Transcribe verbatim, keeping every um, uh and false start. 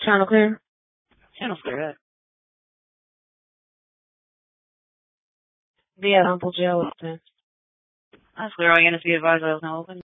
Channel clear? Channel's clear. Be at Humble Jail open. That's clear. All units be advised I was now open.